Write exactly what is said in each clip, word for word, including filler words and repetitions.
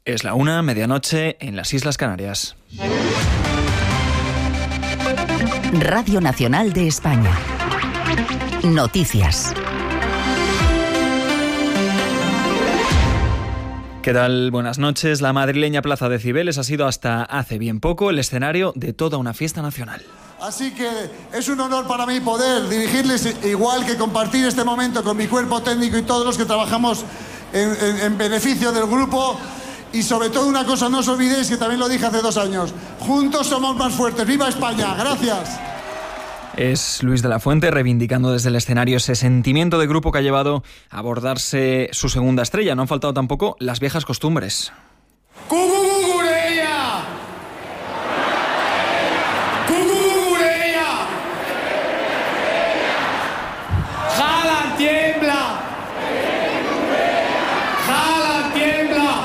Es la una, medianoche, en las Islas Canarias. Radio Nacional de España. Noticias. ¿Qué tal? Buenas noches. La madrileña Plaza de Cibeles ha sido hasta hace bien poco el escenario de toda una fiesta nacional. Así que es un honor para mí poder dirigirles, igual que compartir este momento con mi cuerpo técnico y todos los que trabajamos en, en, en beneficio del grupo. Y sobre todo una cosa, no os olvidéis que también lo dije hace dos años. Juntos somos más fuertes. ¡Viva España! ¡Gracias! Es Luis de la Fuente reivindicando desde el escenario ese sentimiento de grupo que ha llevado a abordarse su segunda estrella. No han faltado tampoco las viejas costumbres. ¡Cucucucureya! ¡Cucucucureya! ¡Jala, tiembla! ¡Jala, tiembla!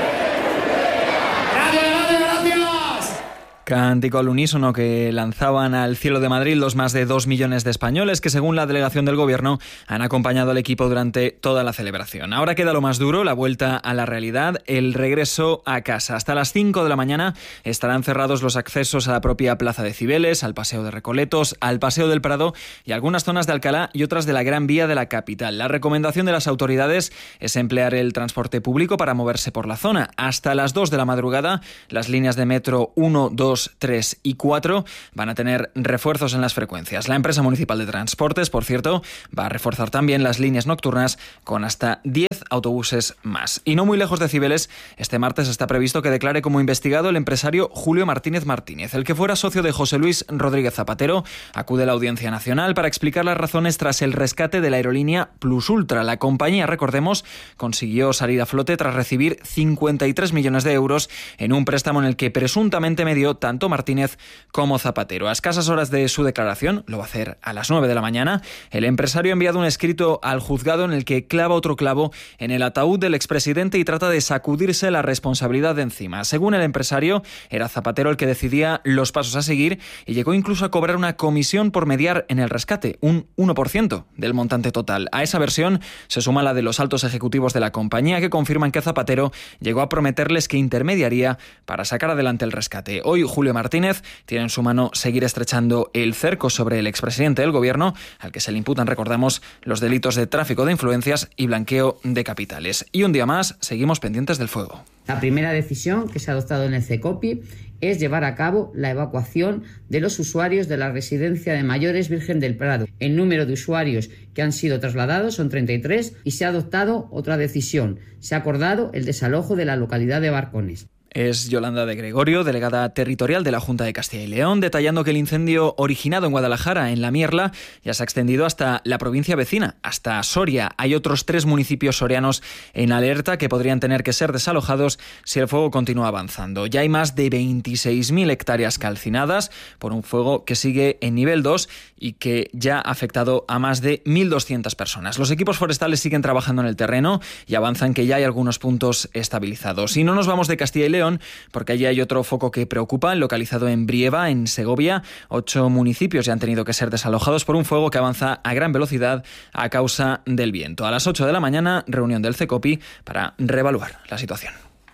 ¡Gracias, gracias, gracias! Cántico al unísono que lanzaban al cielo de Madrid los más de dos millones de españoles que, según la delegación del Gobierno, han acompañado al equipo durante toda la celebración. Ahora queda lo más duro, la vuelta a la realidad, el regreso a casa. Hasta las cinco de la mañana estarán cerrados los accesos a la propia Plaza de Cibeles, al Paseo de Recoletos, al Paseo del Prado y algunas zonas de Alcalá y otras de la Gran Vía de la capital. La recomendación de las autoridades es emplear el transporte público para moverse por la zona. Hasta las dos de la madrugada, las líneas de metro uno, dos, tres y cuatro van a tener refuerzos en las frecuencias. La empresa municipal de transportes, por cierto, va a reforzar también las líneas nocturnas con hasta diez autobuses más. Y no muy lejos de Cibeles, este martes está previsto que declare como investigado el empresario Julio Martínez Martínez. El que fuera socio de José Luis Rodríguez Zapatero acude a la Audiencia Nacional para explicar las razones tras el rescate de la aerolínea Plus Ultra. La compañía, recordemos, consiguió salir a flote tras recibir cincuenta y tres millones de euros en un préstamo en el que presuntamente medió tanto Martínez como Zapatero. A escasas horas de su declaración, lo va a hacer a las nueve de la mañana, el empresario ha enviado un escrito al juzgado en el que clava otro clavo en el ataúd del expresidente y trata de sacudirse la responsabilidad de encima. Según el empresario, era Zapatero el que decidía los pasos a seguir y llegó incluso a cobrar una comisión por mediar en el rescate, un uno por ciento del montante total. A esa versión se suma la de los altos ejecutivos de la compañía que confirman que Zapatero llegó a prometerles que intermediaría para sacar adelante el rescate. Hoy Julio Martínez tiene en su mano seguir estrechando el cerco sobre el expresidente del Gobierno, al que se le imputan, recordamos, los delitos de tráfico de influencias y blanqueo de capitales. Y un día más seguimos pendientes del fuego. La primera decisión que se ha adoptado en el CECOPI es llevar a cabo la evacuación de los usuarios de la residencia de mayores Virgen del Prado. El número de usuarios que han sido trasladados son treinta y tres y se ha adoptado otra decisión. Se ha acordado el desalojo de la localidad de Barcones. Es Yolanda de Gregorio, delegada territorial de la Junta de Castilla y León, detallando que el incendio originado en Guadalajara, en La Mierla, ya se ha extendido hasta la provincia vecina, hasta Soria. Hay otros tres municipios sorianos en alerta que podrían tener que ser desalojados si el fuego continúa avanzando. Ya hay más de veintiséis mil hectáreas calcinadas por un fuego que sigue en nivel dos y que ya ha afectado a más de mil doscientas personas. Los equipos forestales siguen trabajando en el terreno y avanzan que ya hay algunos puntos estabilizados. Y no nos vamos de Castilla y León, porque allí hay otro foco que preocupa, localizado en Brieva, en Segovia. Ocho municipios ya han tenido que ser desalojados por un fuego que avanza a gran velocidad a causa del viento. A las ocho de la mañana, reunión del CECOPI para reevaluar la situación.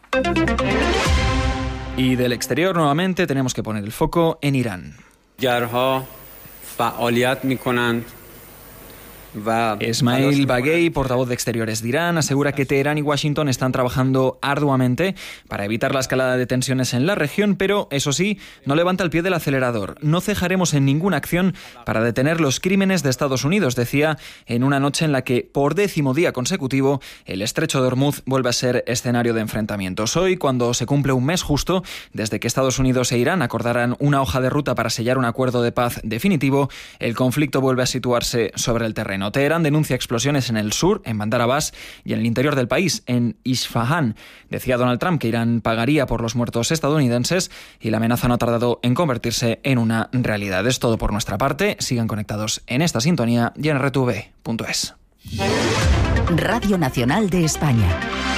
Y del exterior, nuevamente, tenemos que poner el foco en Irán. Esmail Baghei, portavoz de Exteriores de Irán, asegura que Teherán y Washington están trabajando arduamente para evitar la escalada de tensiones en la región, pero, eso sí, no levanta el pie del acelerador. No cejaremos en ninguna acción para detener los crímenes de Estados Unidos, decía en una noche en la que, por décimo día consecutivo, el estrecho de Hormuz vuelve a ser escenario de enfrentamientos. Hoy, cuando se cumple un mes justo desde que Estados Unidos e Irán acordaran una hoja de ruta para sellar un acuerdo de paz definitivo, el conflicto vuelve a situarse sobre el terreno. Teherán denuncia explosiones en el sur, en Bandar Abbas, y en el interior del país, en Isfahan. Decía Donald Trump que Irán pagaría por los muertos estadounidenses y la amenaza no ha tardado en convertirse en una realidad. Es todo por nuestra parte. Sigan conectados en esta sintonía y en r t v punto es. Radio Nacional de España.